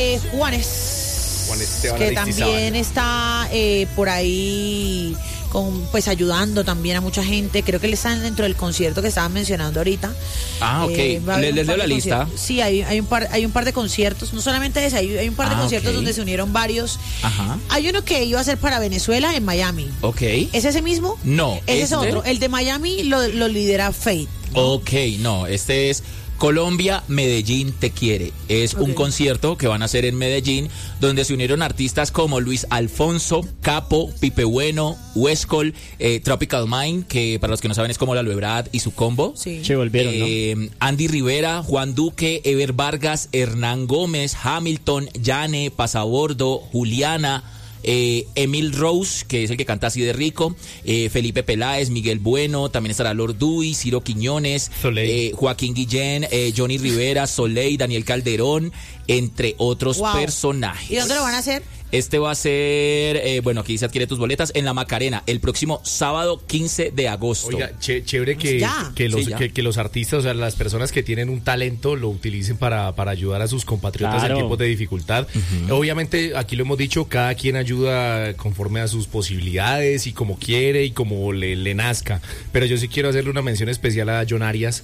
Juan Esteban que Aristizábal también está por ahí pues ayudando también a mucha gente. Creo que él está dentro del concierto que estaban mencionando ahorita. Ok. Les leo la lista. Sí, hay un par de conciertos, no solamente ese, hay un par de conciertos donde se unieron varios. Ajá. Hay uno que iba a ser para Venezuela en Miami. Ok. ¿Es ese mismo? No. Ese es otro. El de Miami lo lidera Fate, ¿no? Ok, no, este es Colombia, Medellín te quiere. Es un concierto que van a hacer en Medellín, donde se unieron artistas como Luis Alfonso, Capo, Pipe Bueno, Huescol, Tropical Mind, que para los que no saben es como la Luebrad y su combo. Sí. Se volvieron, ¿no? Andy Rivera, Juan Duque, Ever Vargas, Hernán Gómez, Hamilton, Yane, Pasabordo, Juliana, Emil Rose, que es el que canta así de rico, Felipe Peláez, Miguel Bueno, también estará Lord Dewey, Ciro Quiñones, Joaquín Guillén, Johnny Rivera, Soleil, Daniel Calderón, entre otros personajes. ¿Y dónde lo van a hacer? Este va a ser, bueno, aquí se adquiere tus boletas en La Macarena, el próximo sábado 15 de agosto. Oiga, chévere que los artistas, o sea, las personas que tienen un talento lo utilicen para ayudar a sus compatriotas en tiempos de dificultad. Obviamente, aquí lo hemos dicho, cada quien ayuda conforme a sus posibilidades y como quiere y como le nazca. Pero yo sí quiero hacerle una mención especial a John Arias,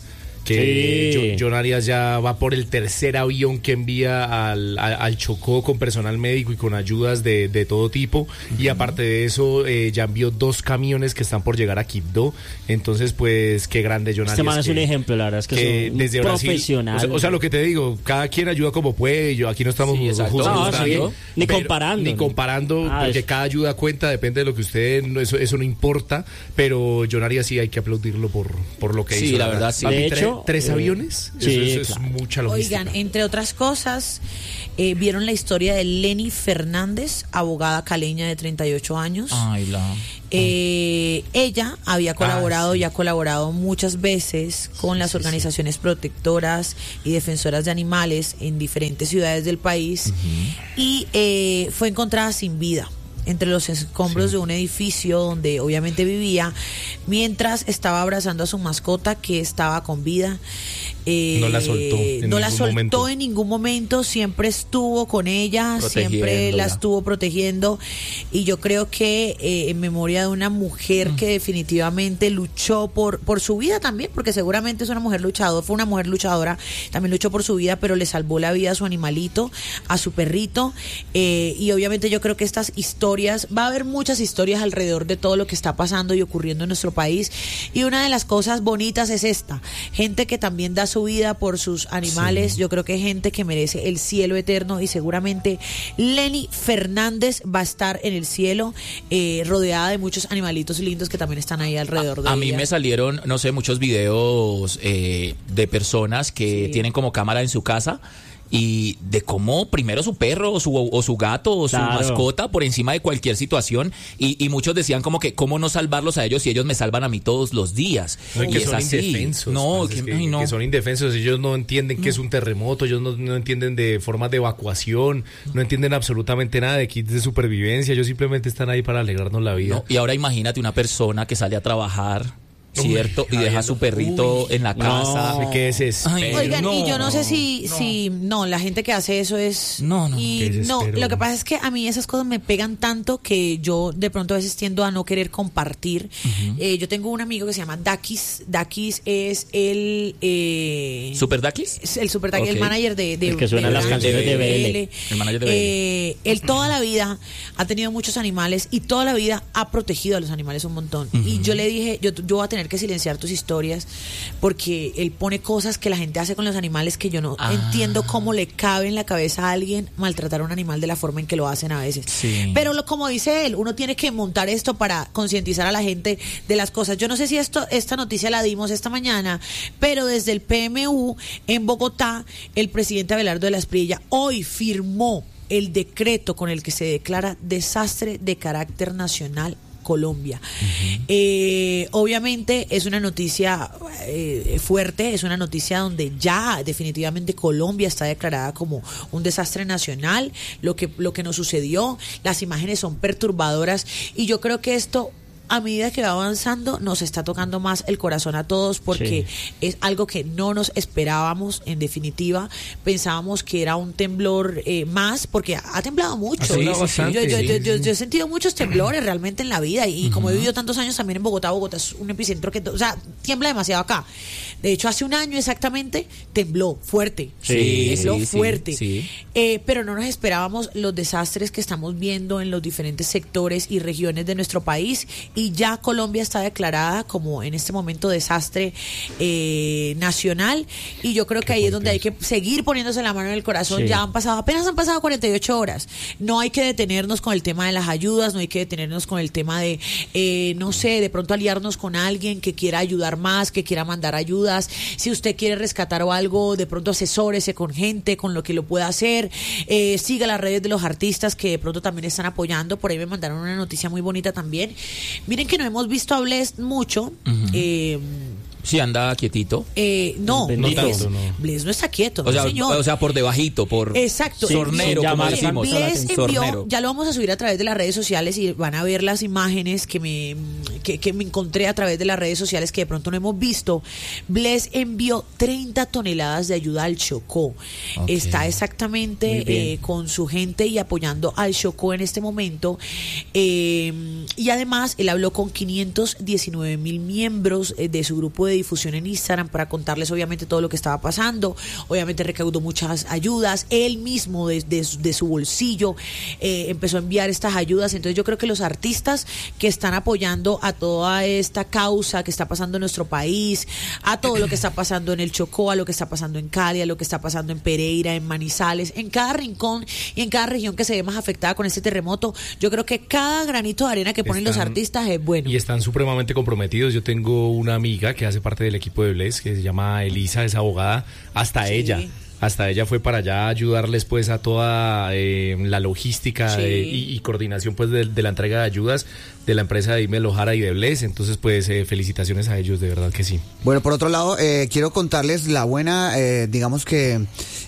que John Arias ya va por el tercer avión que envía al Chocó con personal médico y con ayudas de todo tipo. Y aparte de eso, ya envió 2 camiones que están por llegar a Quibdó. Entonces, pues, qué grande John Arias. Este man es un ejemplo, la verdad es que es un desde profesional. Brasil, o sea, lo que te digo, cada quien ayuda como puede. Aquí no estamos juzgando ni comparando. Porque cada ayuda cuenta, depende de lo que usted, eso no importa. Pero John Arias sí hay que aplaudirlo por lo que hizo. Sí, la verdad, sí. De hecho, 3 aviones, eso es mucha logística. Oigan, entre otras cosas, vieron la historia de Lenny Fernández, abogada caleña de 38 años. Ella había colaborado y ha colaborado muchas veces con las organizaciones protectoras y defensoras de animales en diferentes ciudades del país y fue encontrada sin vida entre los escombros de un edificio donde obviamente vivía, mientras estaba abrazando a su mascota que estaba con vida. No la soltó en ningún momento, siempre estuvo con ella, siempre la estuvo protegiendo, y yo creo que en memoria de una mujer que definitivamente luchó por su vida también, porque seguramente es una mujer luchadora, fue una mujer luchadora, también luchó por su vida, pero le salvó la vida a su animalito, a su perrito, y obviamente yo creo que estas historias, va a haber muchas historias alrededor de todo lo que está pasando y ocurriendo en nuestro país, y una de las cosas bonitas es esta, gente que también da su vida por sus animales. Yo creo que hay gente que merece el cielo eterno, y seguramente Lenny Fernández va a estar en el cielo, rodeada de muchos animalitos lindos que también están ahí alrededor de ella. A mí me salieron, no sé, muchos videos de personas que tienen como cámara en su casa, y de cómo primero su perro o su gato o su mascota por encima de cualquier situación, y muchos decían como que cómo no salvarlos a ellos si ellos me salvan a mí todos los días. Y que son indefensos. Que son indefensos, ellos no entienden qué es un terremoto, ellos no entienden de formas de evacuación, no entienden absolutamente nada de kits de supervivencia, ellos simplemente están ahí para alegrarnos la vida. Y ahora imagínate una persona que sale a trabajar, ¿cierto? Y deja a su perrito en la casa. Oigan, y yo no sé si la gente que hace eso es... No, lo que pasa es que a mí esas cosas me pegan tanto que yo de pronto a veces tiendo a no querer compartir. Yo tengo un amigo que se llama Dakis. Dakis es el... ¿Super Dakis? El Super Dakis, el manager de el que suena las canciones de BL. El manager de BL. Él toda la vida ha tenido muchos animales y toda la vida ha protegido a los animales un montón. Y yo le dije, yo voy a tener que silenciar tus historias porque él pone cosas que la gente hace con los animales que yo no entiendo cómo le cabe en la cabeza a alguien maltratar a un animal de la forma en que lo hacen a veces. Pero como dice él, uno tiene que montar esto para concientizar a la gente de las cosas. Yo no sé si esta noticia la dimos esta mañana, pero desde el PMU en Bogotá, el presidente Abelardo de la Espriella hoy firmó el decreto con el que se declara desastre de carácter nacional Colombia. Obviamente es una noticia fuerte, es una noticia donde ya definitivamente Colombia está declarada como un desastre nacional, lo que nos sucedió, las imágenes son perturbadoras, y yo creo que esto a medida que va avanzando nos está tocando más el corazón a todos porque es algo que no nos esperábamos. En definitiva, pensábamos que era un temblor más, porque ha temblado mucho. Yo he sentido muchos temblores realmente en la vida y como he vivido tantos años también en Bogotá es un epicentro que, o sea, tiembla demasiado acá. De hecho, hace un año exactamente tembló fuerte. Fuerte. Pero no nos esperábamos los desastres que estamos viendo en los diferentes sectores y regiones de nuestro país, y ya Colombia está declarada como en este momento desastre nacional, y yo creo que ahí es donde hay que seguir poniéndose la mano en el corazón. Ya apenas han pasado 48 horas. No hay que detenernos con el tema de las ayudas, no hay que detenernos con el tema de no sé, de pronto aliarnos con alguien que quiera ayudar más, que quiera mandar ayudas. Si usted quiere rescatar o algo, de pronto asesórese con gente, con lo que lo pueda hacer. Siga las redes de los artistas que de pronto también están apoyando. Por ahí me mandaron una noticia muy bonita también. Miren que no hemos visto a Bless mucho. Sí, anda quietito. No, Bless no está quieto, o sea, por debajito, por exacto. Sornero, como decimos. Bless envió, ya lo vamos a subir a través de las redes sociales y van a ver las imágenes que me encontré a través de las redes sociales que de pronto no hemos visto. Bless envió 30 toneladas de ayuda al Chocó. Está exactamente con su gente y apoyando al Chocó en este momento. Y además, él habló con 519,000 miembros de su grupo de difusión en Instagram para contarles obviamente todo lo que estaba pasando. Obviamente recaudó muchas ayudas, él mismo de su bolsillo empezó a enviar estas ayudas. Entonces yo creo que los artistas que están apoyando a toda esta causa que está pasando en nuestro país, a todo lo que está pasando en el Chocó, a lo que está pasando en Cali, a lo que está pasando en Pereira, en Manizales, en cada rincón y en cada región que se ve más afectada con este terremoto, yo creo que cada granito de arena que ponen los artistas es bueno. Y están supremamente comprometidos. Yo tengo una amiga que hace parte del equipo de Bless, que se llama Elisa, es abogada. Hasta ella fue para allá a ayudarles pues a toda la logística y coordinación pues de la entrega de ayudas de la empresa de Imel Ojara y de Bless. Entonces pues felicitaciones a ellos, de verdad que sí. Bueno, por otro lado, quiero contarles la buena, digamos que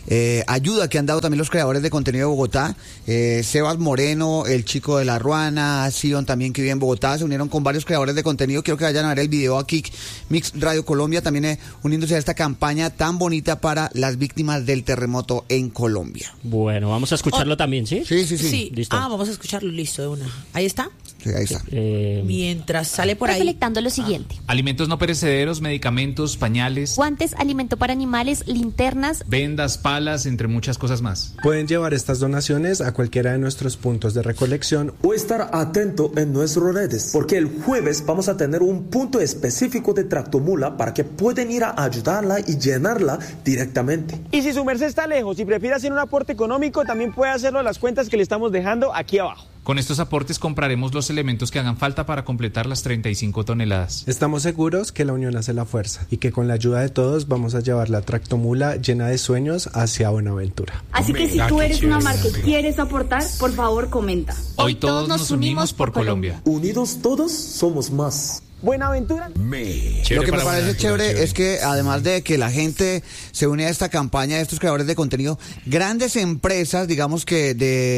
ayuda que han dado también los creadores de contenido de Bogotá. Sebas Moreno, el chico de La Ruana, Sion también, que vive en Bogotá, se unieron con varios creadores de contenido. Quiero que vayan a ver el video aquí, Mix Radio Colombia, también uniéndose a esta campaña tan bonita para las víctimas del terremoto en Colombia. Bueno, vamos a escucharlo también, ¿sí? Sí. Listo. Vamos a escucharlo, listo, de una. Ahí está. Sí, ahí está. Mientras sale por ahí. Recolectando lo siguiente: alimentos no perecederos, medicamentos, pañales, guantes, alimento para animales, linternas, vendas, palas, entre muchas cosas más. Pueden llevar estas donaciones a cualquiera de nuestros puntos de recolección o estar atento en nuestras redes, porque el jueves vamos a tener un punto específico de tractomula para que puedan ir a ayudarla y llenarla directamente. Y si su merced está lejos y prefiere hacer un aporte económico, también puede hacerlo a las cuentas que le estamos dejando aquí abajo. Con estos aportes compraremos los elementos que hagan falta para completar las 35 toneladas. Estamos seguros que la unión hace la fuerza y que con la ayuda de todos vamos a llevar la tractomula llena de sueños hacia Buenaventura. Así que si tú eres una marca y quieres aportar, por favor comenta. Hoy todos nos unimos por Colombia. Unidos todos somos más. Buenaventura. Lo que me parece chévere es que además de que la gente se une a esta campaña de estos creadores de contenido, grandes empresas, digamos que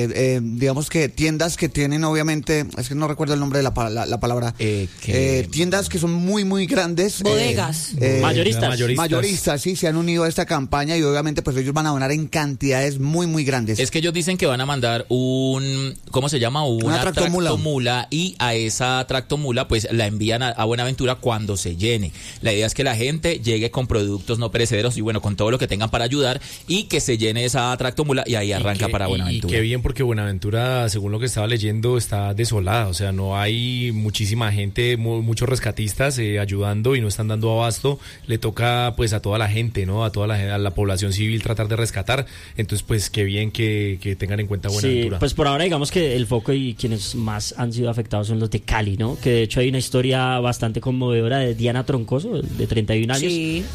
tiendas que tienen, obviamente, es que no recuerdo el nombre de la palabra, tiendas que son muy muy grandes, bodegas, mayoristas, sí, se han unido a esta campaña y obviamente pues ellos van a donar en cantidades muy muy grandes. Es que ellos dicen que van a mandar una tractomula, y a esa tractomula pues la envían a Buenaventura cuando se llene. La idea es que la gente llegue con productos no perecederos y bueno, con todo lo que tengan para ayudar y que se llene esa tractomula y ahí arranca para Buenaventura. Y qué bien, porque Buenaventura, según lo que estaba leyendo, está desolada, o sea, no hay muchísima gente, muchos rescatistas ayudando y no están dando abasto. Le toca pues a toda la gente, ¿no? A la población civil tratar de rescatar. Entonces pues qué bien que tengan en cuenta Buenaventura. Sí, pues por ahora digamos que el foco y quienes más han sido afectados son los de Cali, ¿no? Que de hecho hay una historia historia bastante conmovedora de Diana Troncoso, de 31 años,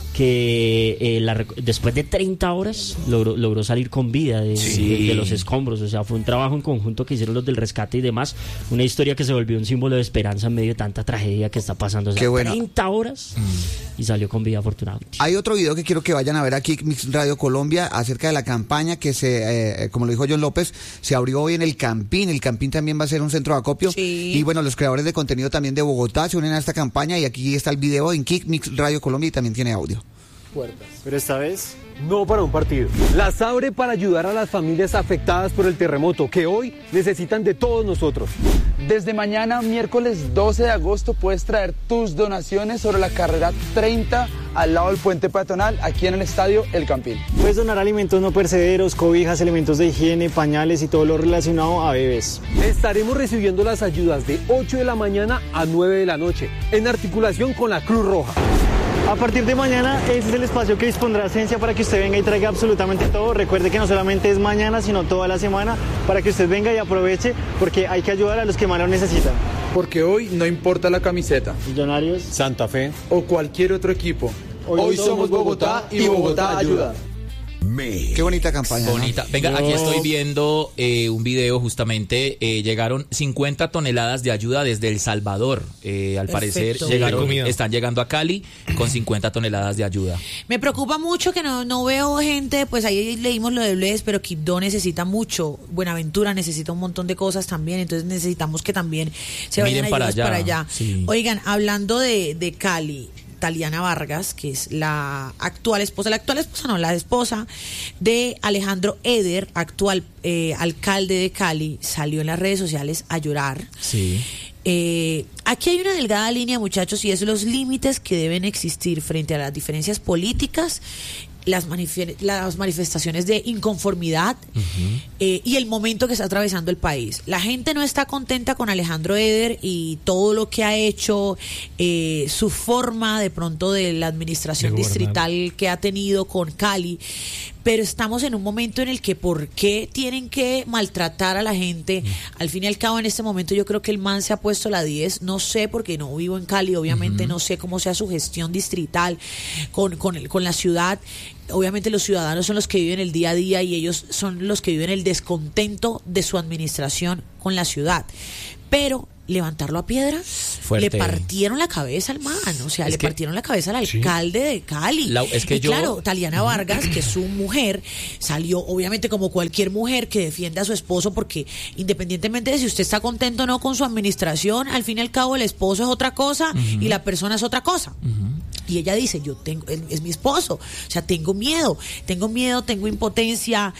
que después de 30 horas logró salir con vida de los escombros. O sea, fue un trabajo en conjunto que hicieron los del rescate y demás. Una historia que se volvió un símbolo de esperanza en medio de tanta tragedia que está pasando. O sea, 30 horas y salió con vida, afortunadamente. Hay otro video que quiero que vayan a ver aquí, Mix Radio Colombia, acerca de la campaña que como lo dijo John López, se abrió hoy en el Campín. El Campín también va a ser un centro de acopio. Y bueno, los creadores de contenido también de Bogotá se unen a esta campaña y aquí está el video en Kick Mix Radio Colombia y también tiene audio. Pero esta vez no para un partido. Las abre para ayudar a las familias afectadas por el terremoto que hoy necesitan de todos nosotros. Desde mañana, miércoles 12 de agosto, puedes traer tus donaciones sobre la carrera 30 al lado del puente peatonal, aquí en el estadio El Campín. Puedes donar alimentos no perecederos, cobijas, elementos de higiene, pañales y todo lo relacionado a bebés. Estaremos recibiendo las ayudas de 8 de la mañana a 9 de la noche, en articulación con la Cruz Roja. A partir de mañana, ese es el espacio que dispondrá Esencia para que usted venga y traiga absolutamente todo. Recuerde que no solamente es mañana, sino toda la semana, para que usted venga y aproveche, porque hay que ayudar a los que más lo necesitan. Porque hoy no importa la camiseta, Millonarios, Santa Fe o cualquier otro equipo. Hoy somos Bogotá y Bogotá ayuda. Qué bonita campaña. Bonita. Venga, aquí estoy viendo un video justamente. Llegaron 50 toneladas de ayuda desde El Salvador. Al parecer están llegando a Cali con 50 toneladas de ayuda. Me preocupa mucho que no veo gente, pues ahí leímos lo de Bless, pero Quibdó necesita mucho. Buenaventura necesita un montón de cosas también, entonces necesitamos que también se vayan ayudas para allá. Sí. Oigan, hablando de Cali, Taliana Vargas, que es la esposa de Alejandro Eder, actual alcalde de Cali, salió en las redes sociales a llorar. Sí. Aquí hay una delgada línea, muchachos, y es los límites que deben existir frente a las diferencias políticas, las manifestaciones de inconformidad y el momento que está atravesando el país. La gente no está contenta con Alejandro Eder y todo lo que ha hecho, su forma de pronto de la administración distrital que ha tenido con Cali, pero estamos en un momento en el que ¿por qué tienen que maltratar a la gente? Al fin y al cabo, en este momento yo creo que el man se ha puesto la 10, no sé, porque no vivo en Cali, obviamente no sé cómo sea su gestión distrital con la ciudad. Obviamente los ciudadanos son los que viven el día a día y ellos son los que viven el descontento de su administración con la ciudad. Pero levantarlo a piedra, le partieron la cabeza al man, o sea, le partieron la cabeza al alcalde de Cali. Claro, Taliana Vargas, que es su mujer, salió obviamente como cualquier mujer que defiende a su esposo, porque independientemente de si usted está contento o no con su administración, al fin y al cabo el esposo es otra cosa y la persona es otra cosa. Y ella dice, es mi esposo, o sea, tengo miedo, tengo impotencia,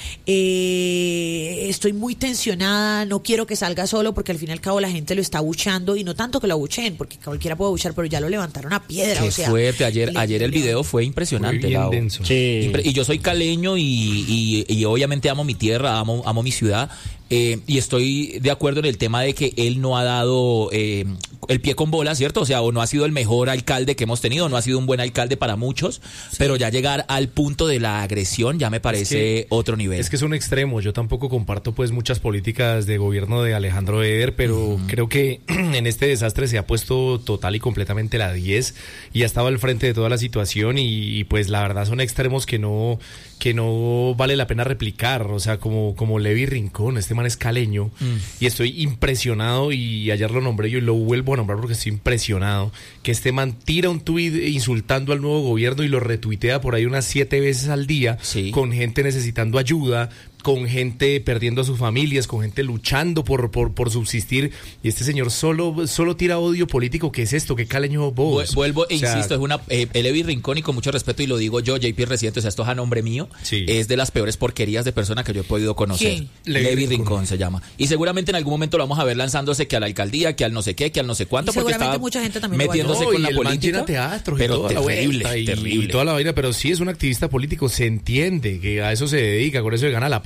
estoy muy tensionada, no quiero que salga solo, porque al fin y al cabo la gente lo está abucheando, y no tanto que lo abucheen, porque cualquiera puede abuchear, pero ya lo levantaron a piedra. Qué fuerte, ayer el video fue impresionante. Muy bien denso. Sí. Y yo soy caleño y obviamente amo mi tierra, amo mi ciudad. Y estoy de acuerdo en el tema de que él no ha dado el pie con bola, ¿cierto? O sea, o no ha sido el mejor alcalde que hemos tenido, no ha sido un buen alcalde para muchos, pero ya llegar al punto de la agresión ya me parece otro nivel. Es que es un extremo. Yo tampoco comparto pues muchas políticas de gobierno de Alejandro Eder, pero creo que en este desastre se ha puesto total y completamente la 10 y ha estado al frente de toda la situación y pues la verdad son extremos que no vale la pena replicar. O sea, como Levi Rincón, este man es caleño y estoy impresionado, y ayer lo nombré yo y lo vuelvo a nombrar porque estoy impresionado, que este man tira un tuit insultando al nuevo gobierno y lo retuitea por ahí unas 7 veces al día, con gente necesitando ayuda, con gente perdiendo a sus familias, con gente luchando por subsistir, y este señor solo tira odio político. ¿Qué es esto? ¿Qué caleño vos? Vuelvo e insisto, es Levi Rincón, y con mucho respeto, y lo digo yo, JP Residente, o sea, esto es a nombre mío, es de las peores porquerías de persona que yo he podido conocer. Levi Rincón se llama. Y seguramente en algún momento lo vamos a ver lanzándose que a la alcaldía, que al no sé qué, que al no sé cuánto, porque estaba mucha gente también metiéndose con la política. Teatros, pero terrible. Y toda la vaina, pero sí es un activista político, se entiende que a eso se dedica, con eso se gana la papa.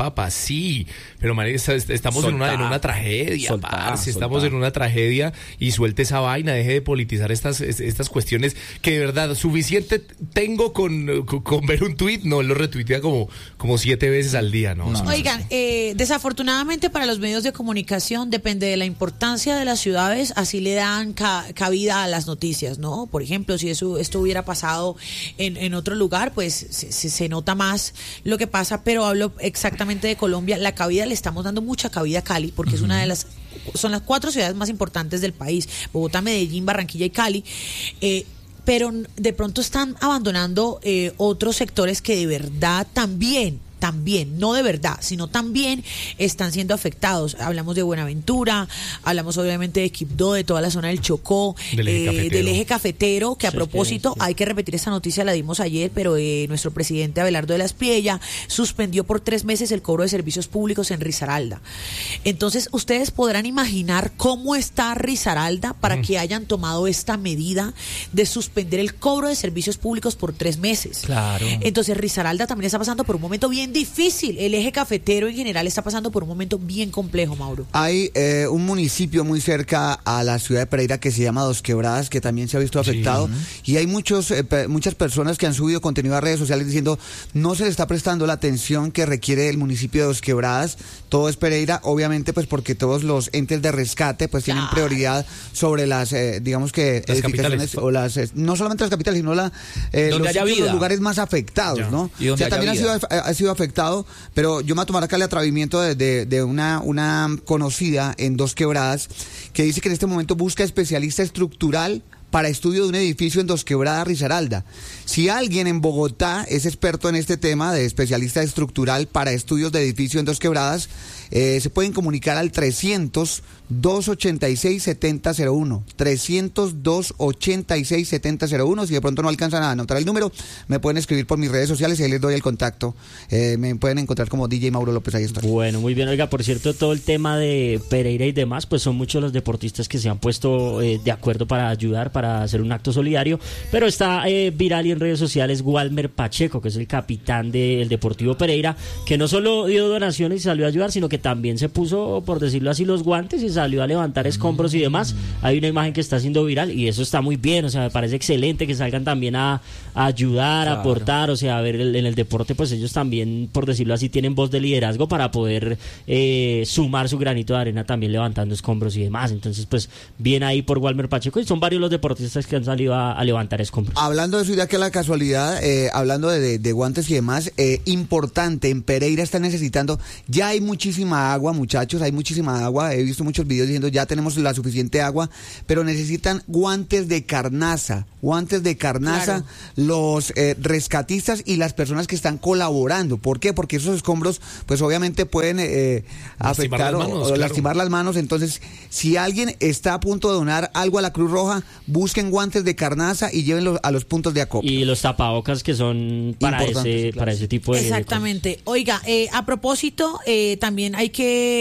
papa, sí, pero marica, estamos en una tragedia, estamos en una tragedia, y suelte esa vaina, deje de politizar estas cuestiones que de verdad suficiente tengo con ver un tuit, no, lo retuitea como 7 veces al día, ¿no? Oigan, desafortunadamente para los medios de comunicación depende de la importancia de las ciudades, así le dan cabida a las noticias, ¿no? Por ejemplo, si esto hubiera pasado en otro lugar, pues se nota más lo que pasa, pero hablo exactamente de Colombia. La cabida, le estamos dando mucha cabida a Cali, porque es una de las, son las 4 ciudades más importantes del país: Bogotá, Medellín, Barranquilla y Cali. Pero de pronto están abandonando otros sectores que de verdad también, no de verdad, sino también están siendo afectados. Hablamos de Buenaventura, hablamos obviamente de Quibdó, de toda la zona del Chocó, del eje cafetero, que a propósito, hay que repetir esta noticia, la dimos ayer, pero nuestro presidente Abelardo de la Espriella suspendió por 3 meses el cobro de servicios públicos en Risaralda. Entonces, ustedes podrán imaginar cómo está Risaralda para que hayan tomado esta medida de suspender el cobro de servicios públicos por 3 meses. Claro. Entonces, Risaralda también está pasando por un momento bien difícil. El eje cafetero en general está pasando por un momento bien complejo, Mauro. Hay un municipio muy cerca a la ciudad de Pereira que se llama Dos Quebradas, que también se ha visto afectado, y hay muchas personas que han subido contenido a redes sociales diciendo no se le está prestando la atención que requiere el municipio de Dos Quebradas. Todo es Pereira, obviamente, pues porque todos los entes de rescate pues tienen prioridad sobre las digamos que las edificaciones, o las no solamente las capitales, sino los lugares más afectados, ¿no? O sea, también ha sido afectado, pero yo me voy a tomar acá el atrevimiento de una conocida en Dos Quebradas que dice que en este momento busca especialista estructural para estudio de un edificio en Dos Quebradas, Risaralda. Si alguien en Bogotá es experto en este tema de especialista estructural para estudios de edificio en Dos Quebradas, se pueden comunicar al 300-286-7001. 300-286-7001. Si de pronto no alcanzan a anotar el número, me pueden escribir por mis redes sociales y ahí les doy el contacto. Me pueden encontrar como DJ Mauro López, ahí está. Bueno, muy bien. Oiga, por cierto, todo el tema de Pereira y demás, pues son muchos los deportistas que se han puesto de acuerdo para ayudar, para hacer un acto solidario, pero está viral y en redes sociales Walmer Pacheco, que es el capitán del Deportivo Pereira, que no solo dio donaciones y salió a ayudar, sino que también se puso, por decirlo así, los guantes y salió a levantar escombros y demás. Hay una imagen que está siendo viral y eso está muy bien, o sea, me parece excelente que salgan también a ayudar, a aportar, o sea, a ver, en el deporte pues ellos también, por decirlo así, tienen voz de liderazgo para poder sumar su granito de arena también levantando escombros y demás. Entonces, pues, bien ahí por Walmer Pacheco, y son varios los deportistas que han salido a levantar escombros. Hablando de eso, ya que la casualidad, hablando de guantes y demás, importante, en Pereira están necesitando, ya hay muchísima agua, muchachos, hay muchísima agua, he visto muchos videos diciendo ya tenemos la suficiente agua, pero necesitan guantes de carnaza, claro. Los rescatistas y las personas que están colaborando. ¿Por qué? Porque esos escombros, pues obviamente pueden afectar o lastimar las manos. Entonces, si alguien está a punto de donar algo a la Cruz Roja, busquen guantes de carnaza y llévenlos a los puntos de acopio. Y los tapabocas que son para ese tipo de... Exactamente. Oiga, a propósito, también hay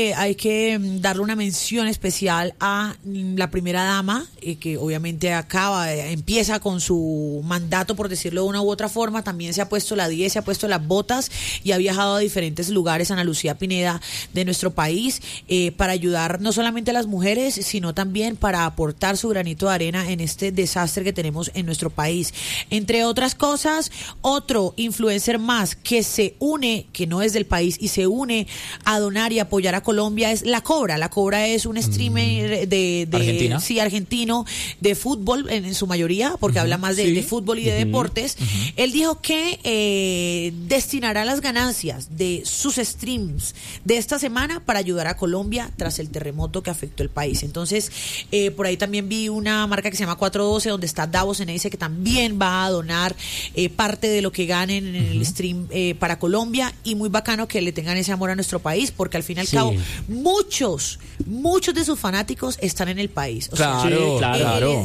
que darle una mención especial a la primera dama, que obviamente empieza con su mandato, por decirlo de una u otra forma. También se ha puesto la 10, se ha puesto las botas y ha viajado a diferentes lugares, Ana Lucía Pineda, de nuestro país, para ayudar no solamente a las mujeres, sino también para aportar su granito de arena en este desastre que tenemos en nuestro país. Entre otras cosas, otro influencer más que se une, que no es del país, y se une a donar y apoyar a Colombia es La Cobra. La Cobra es un streamer de ¿Argentina? Sí, argentino, de fútbol en su mayoría, porque habla más de fútbol y de deportes. Él dijo que destinará las ganancias de sus streams de esta semana para ayudar a Colombia tras el terremoto que afectó el país. Entonces, por ahí también vi una marca que se llama 412, donde está Davos Ceneice, que también va a donar parte de lo que ganen en el stream para Colombia, y muy bacano que le tengan ese amor a nuestro país, porque al fin y al cabo muchos de sus fanáticos están en el país. O Claro.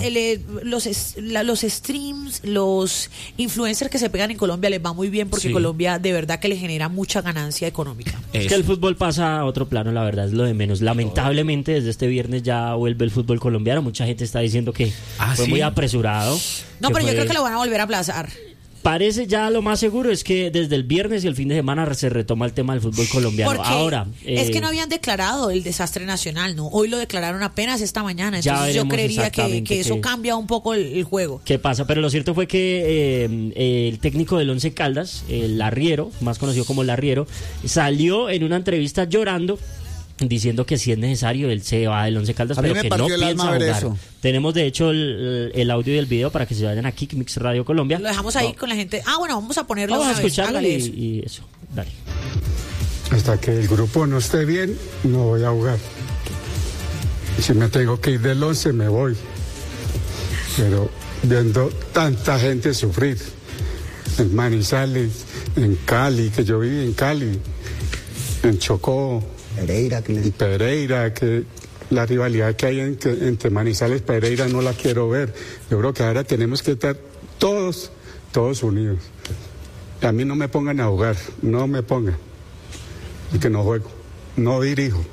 Los streams, los influencers que se pegan en Colombia les va muy bien, porque Colombia de verdad que le genera mucha ganancia económica. Es que el fútbol pasa a otro plano, la verdad es lo de menos. Lamentablemente desde este viernes ya vuelve el fútbol colombiano. Mucha gente está diciendo que fue muy apresurado. No, pero yo creo que lo van a volver a aplazar. Parece ya lo más seguro es que desde el viernes y el fin de semana se retoma el tema del fútbol colombiano. Porque ahora es que no habían declarado el desastre nacional, ¿no? Hoy lo declararon apenas esta mañana. Entonces yo creería que eso cambia un poco el juego. ¿Qué pasa? Pero lo cierto fue que el técnico del Once Caldas, el Larriero, más conocido como Larriero, salió en una entrevista llorando, diciendo que si es necesario él se va del Once Caldas, pero que no piensa jugar. Eso. Tenemos de hecho el audio y el video para que se vayan a Kickmix Radio Colombia. Lo dejamos ahí con la gente. Bueno, vamos a ponerlo. Vamos a escucharlo y eso. Dale. Hasta que el grupo no esté bien, no voy a jugar. Si me tengo que ir del Once, me voy. Pero viendo tanta gente sufrir en Manizales, en Cali, que yo viví en Cali, en Chocó, Pereira, que la rivalidad que hay entre Manizales y Pereira no la quiero ver. Yo creo que ahora tenemos que estar todos unidos. A mí no me pongan a jugar, no me pongan, porque no juego, no dirijo.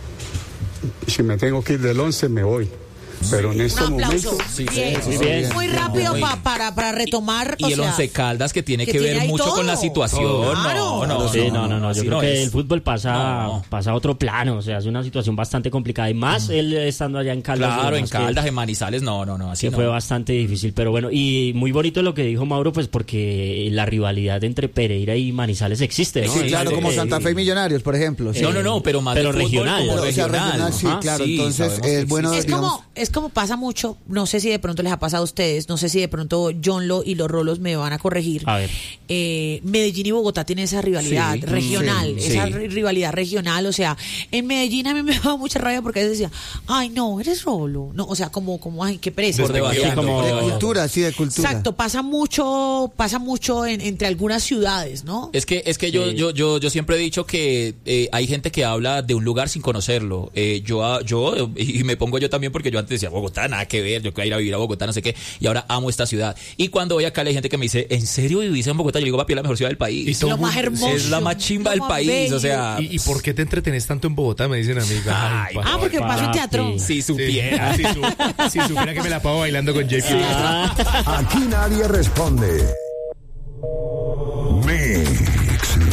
Si me tengo que ir del Once, me voy. Pero en este momento muy rápido para retomar. Y el Once Caldas que tiene que ver mucho todo con la situación. No. Yo creo que el fútbol pasa a otro plano. O sea, es una situación bastante complicada. Y más él estando allá en Caldas. Claro, en Caldas, en Manizales, así que fue bastante difícil. Pero bueno, y muy bonito lo que dijo Mauro, pues porque la rivalidad entre Pereira y Manizales existe, ¿no? Sí, claro, como Santa Fe y Millonarios, por ejemplo. Sí. No, pero más pero regional. Regional, sí, claro. Entonces es bueno. Es como pasa mucho, no sé si de pronto les ha pasado a ustedes, no sé si de pronto John Lo y los Rolos me van a corregir. A ver. Medellín y Bogotá tienen esa rivalidad regional, esa rivalidad regional, o sea, en Medellín a mí me daba mucha rabia porque a veces decía, ay no, eres Rolo, no, o sea, como ay, qué pereza. De cultura. Exacto, pasa mucho entre algunas ciudades, ¿no? Es que yo siempre he dicho que hay gente que habla de un lugar sin conocerlo. Yo y me pongo yo también porque yo antes decía Bogotá, nada que ver, yo quiero ir a vivir a Bogotá, no sé qué, y ahora amo esta ciudad. Y cuando voy acá hay gente que me dice, ¿en serio vivís en Bogotá? Yo digo, papi, es la mejor ciudad del país. Es lo más hermoso. Es la más chimba del país, bello. O sea. ¿Y por qué te entretenés tanto en Bogotá? Me dicen amiga. Porque paso en teatro. Si supiera. Si supiera que me la pago bailando con JP. Aquí nadie responde.